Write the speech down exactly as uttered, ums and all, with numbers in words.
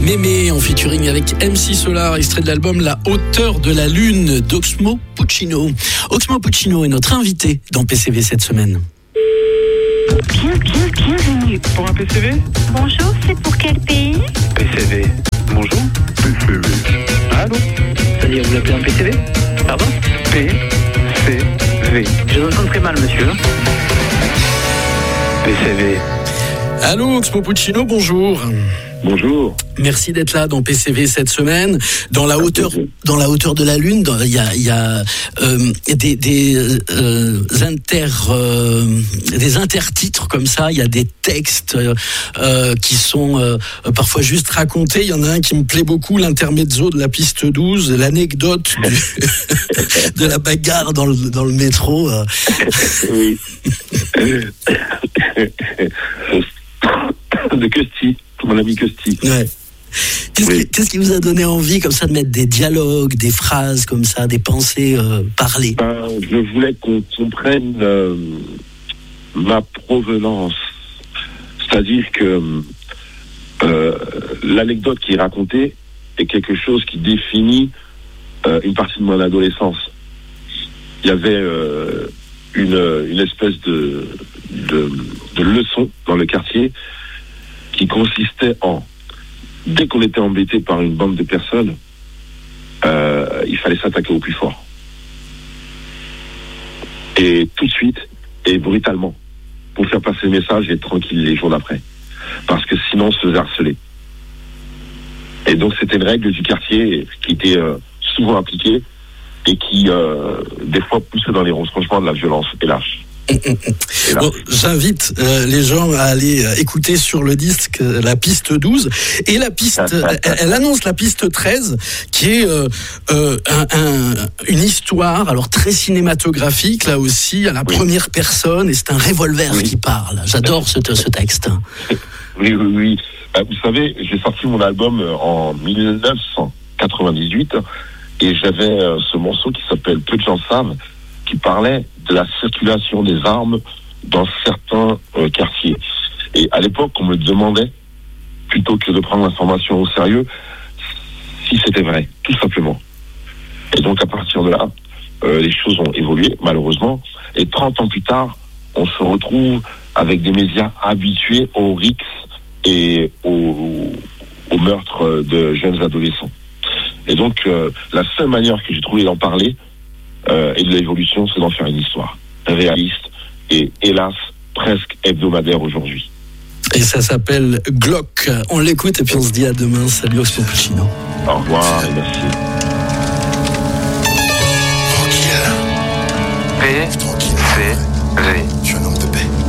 Mémé en featuring avec M C Solar, extrait de l'album La hauteur de la lune d'Oxmo Puccino. Oxmo Puccino est notre invité dans P C V cette semaine. Bien, bien, bienvenue. Pour un P C V? Bonjour, c'est pour quel pays? P C V. Bonjour. P C V. Allô? C'est-à-dire, vous appelez un P C V? Pardon? P C V. Je vous entends très mal, monsieur. P C V. Allô, Oxmo Puccino, bonjour. Bonjour. Merci d'être là dans P C V cette semaine. Dans la hauteur, dans la hauteur de la lune, il y a, y a euh, des, des euh, inter, euh, des intertitres comme ça. Il y a des textes euh, qui sont euh, parfois juste racontés. Il y en a un qui me plaît beaucoup, l'intermezzo de la piste douze, l'anecdote du, de la bagarre dans le, dans le métro. Oui. De Custy, mon ami Custy. Ouais. Qu'est-ce, Oui. qui, qu'est-ce qui vous a donné envie comme ça de mettre des dialogues, des phrases comme ça, des pensées euh, parlées? Ben, je voulais qu'on comprenne euh, ma provenance. C'est-à-dire que euh, l'anecdote qui est racontée est quelque chose qui définit euh, une partie de mon adolescence. Il y avait euh, une, une espèce de, de, de leçon dans le quartier qui consistait en, dès qu'on était embêté par une bande de personnes, euh, il fallait s'attaquer au plus fort. Et tout de suite, et brutalement, pour faire passer le message et être tranquille les jours d'après. Parce que sinon, on se faisait harceler. Et donc, c'était une règle du quartier qui était euh, souvent appliquée et qui, euh, des fois, poussait dans les retranchements de la violence, hélas. Bon, j'invite euh, les gens à aller euh, écouter sur le disque euh, la piste douze et la piste, elle, elle annonce la piste treize qui est euh, euh, un, un, une histoire alors très cinématographique là aussi à la oui. première personne et c'est un revolver oui. qui parle. J'adore ce, ce texte. Oui, oui, oui. Euh, vous savez, j'ai sorti mon album en dix-neuf cent quatre-vingt-dix-huit et j'avais euh, ce morceau qui s'appelle Peu de gens savent, qui parlait de la circulation des armes dans certains euh, quartiers. Et à l'époque, on me demandait, plutôt que de prendre l'information au sérieux, si c'était vrai, tout simplement. Et donc, à partir de là, euh, les choses ont évolué, malheureusement. Et trente ans plus tard, on se retrouve avec des médias habitués aux rixes et aux, aux meurtres de jeunes adolescents. Et donc, euh, la seule manière que j'ai trouvé d'en parler, Euh, et de l'évolution, c'est d'en faire une histoire réaliste et hélas presque hebdomadaire aujourd'hui. Et ça s'appelle Glock. On l'écoute et puis on se dit à demain. Salut Oxmo Puccino. Au revoir et merci. Tranquille. P C V. Je suis un homme de paix.